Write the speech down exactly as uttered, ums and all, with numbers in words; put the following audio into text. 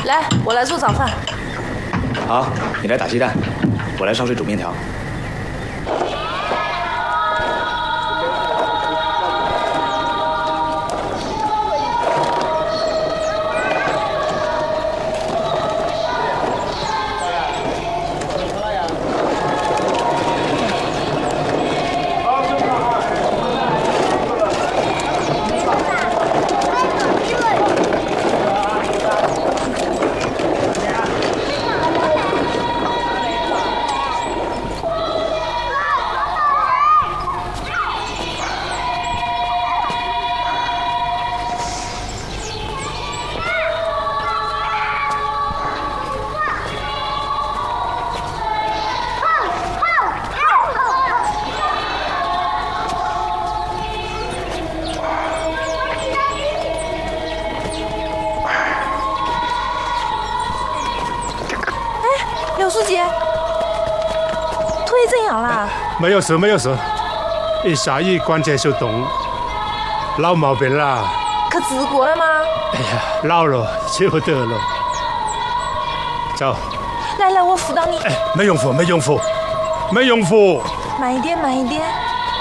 来，我来做早饭。 好，你来打鸡蛋，我来烧水煮面条。 刘书记，腿怎样啦？ 没有事，没有事。一下雨关节就动，老毛病啦。 可治过了吗？ 哎呀，老了就得了。走。 来来，我扶到你。 哎，没用扶，没用扶，没用扶。 慢一点，慢一点。